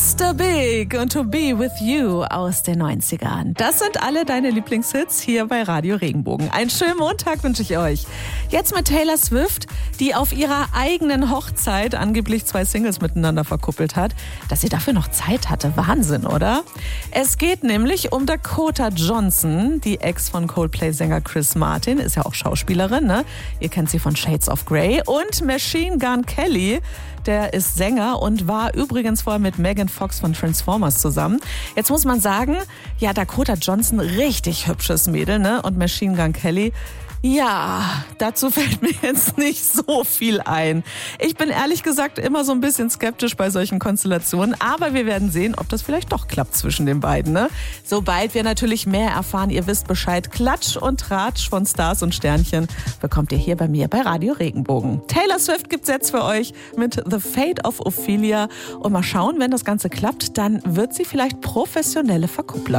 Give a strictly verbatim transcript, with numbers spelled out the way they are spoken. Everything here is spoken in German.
Mister Big und To Be With You aus den neunzigern. Das sind alle deine Lieblingshits hier bei Radio Regenbogen. Einen schönen Montag wünsche ich euch. Jetzt mit Taylor Swift, die auf ihrer eigenen Hochzeit angeblich zwei Singles miteinander verkuppelt hat. Dass sie dafür noch Zeit hatte, Wahnsinn, oder? Es geht nämlich um Dakota Johnson, die Ex von Coldplay-Sänger Chris Martin, ist ja auch Schauspielerin, ne? Ihr kennt sie von Shades of Grey. Und Machine Gun Kelly, der ist Sänger und war übrigens vorher mit Megan Fox von Transformers zusammen. Jetzt muss man sagen, ja, Dakota Johnson, richtig hübsches Mädel, ne? Und Machine Gun Kelly, ja, dazu fällt mir jetzt nicht so viel ein. Ich bin ehrlich gesagt immer so ein bisschen skeptisch bei solchen Konstellationen, aber wir werden sehen, ob das vielleicht doch klappt zwischen den beiden, ne? Sobald wir natürlich mehr erfahren, ihr wisst Bescheid, Klatsch und Tratsch von Stars und Sternchen bekommt ihr hier bei mir bei Radio Regenbogen. Taylor Swift gibt's jetzt für euch mit The Fate of Ophelia und mal schauen, wenn das Ganze klappt, dann wird sie vielleicht professionelle Verkupplerin.